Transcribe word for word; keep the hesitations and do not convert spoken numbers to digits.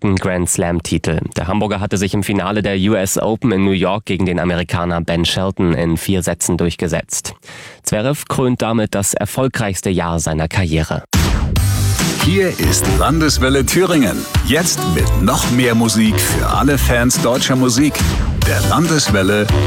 ersten Grand Slam-Titel. Der Hamburger hatte sich im Finale der U S Open in New York gegen den Amerikaner Ben Shelton in vier Sätzen durchgesetzt. Zverev krönt damit das erfolgreichste Jahr seiner Karriere. Hier ist Landeswelle Thüringen. Jetzt mit noch mehr Musik für alle Fans deutscher Musik. Der Landeswelle